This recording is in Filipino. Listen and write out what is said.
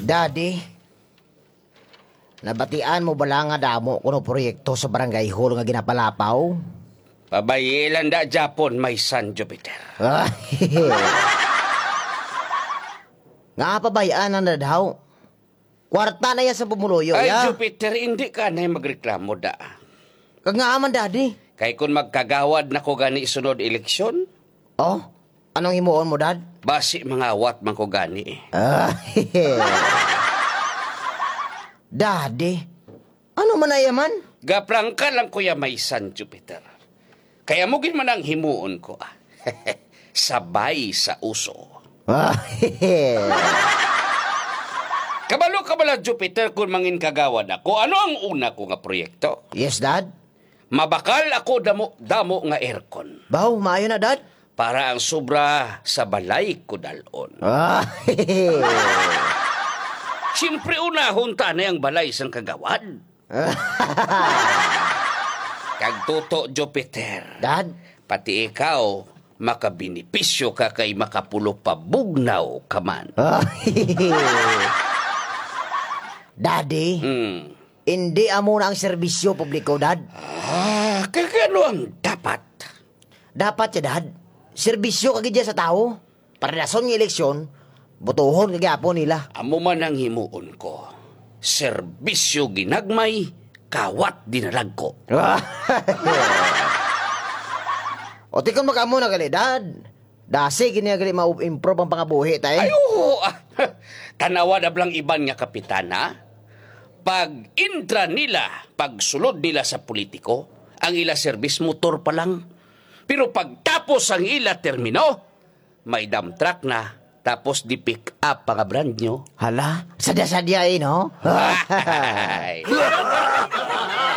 Daddy, nabatian mo bala nga damo kuno proyekto sa barangay hall nga ginapalapaw? Pabayilan da Japon, may San Jupiter. Nga pabayaan na daw. Kwarta na yan sa pumuluyo, Ay, ya. Jupiter, hindi ka na magreklamo da. Kag nga aman, Daddy. Kay kung magkagawad na ko gani sunod eleksyon, Oh, anong himuon mo, Dad? basi mga awat man ko gani. Daddy, ano man na yaman? Gaprangka lang kuya may San Jupiter. Kaya mugin man ang himuon ko. Sabay sa uso. Kabalo Jupiter kung mangin kagawad ako. Ano ang una ko nga proyekto? Yes, Dad. Mabakal ako damo nga aircon. Baw, maayo na, Dad. Para ang sobra sa balay ko dalon. Siyempre una, hunta na yung balay sang kagawad. Kagtuto Jupiter. Dad? Pati ikaw, makabinipisyo ka kay makapulo pa bugnaw ka man. Daddy, hindi amo na ang serbisyo publiko, Dad. Kagano ang dapat? Dapat siya, Dad. Serbisyo kagid sa tao. Para nason ng eleksyon, botohon kagapon nila. Amo man ang himuon ko. Serbisyo ginagmay, kawat dinalag ko. O tikon magamo na gali, Dad. Dasi gini gali ma-improve ang pangabuhi tayo. Ay, oo. Tanawa na blang iban nga kapitana. Pag intra nila, pag sulod nila sa politiko, ang ila service motor pa lang. Pero pagtapos ang ila termino, may dump truck na, tapos di pick up ang brand nyo. Hala, sadya-sadya no? Ay.